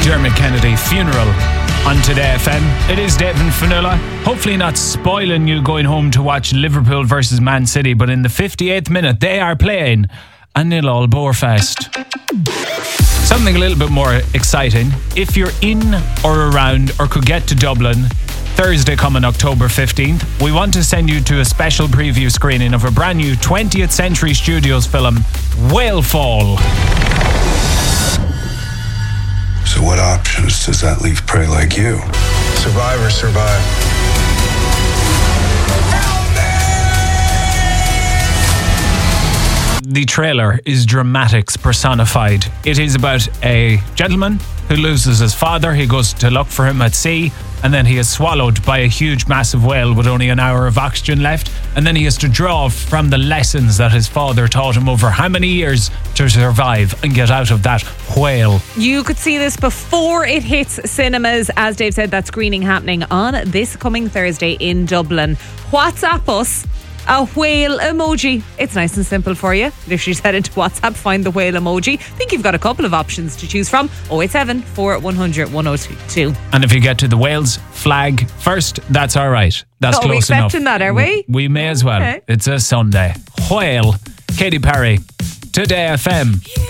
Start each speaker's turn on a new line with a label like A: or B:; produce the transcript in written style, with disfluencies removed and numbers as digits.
A: Dermot Kennedy funeral on Today FM. It is Dave and Fionnuala. Hopefully not spoiling you going home to watch Liverpool versus Man City, but in the 58th minute they are playing a 0-0 Bourfest. Something a little bit more exciting. If you're in or around or could get to Dublin Thursday coming October 15th, we want to send you to a special preview screening of a brand new 20th Century Studios film, Whale Fall.
B: So what options does that leave prey like you? Survive or survive.
A: The trailer is dramatics personified. It is about a gentleman who loses his father. He goes to look for him at sea, and then he is swallowed by a huge massive whale with only an hour of oxygen left, and then he has to draw from the lessons that his father taught him over how many years to survive and get out of that whale.
C: You could see this before it hits cinemas. As Dave said, that screening happening on this coming Thursday in Dublin. WhatsApp us a whale emoji. It's nice and simple for you. Literally head into WhatsApp, find the whale emoji. I think you've got a couple of options to choose from. 087 4100 1022.
A: And if you get to the Wales flag first, that's all right. That's close enough.
C: Are we expecting that, are we?
A: We may as well.
C: Okay.
A: It's a Sunday. Whale. Katy Perry. Today FM.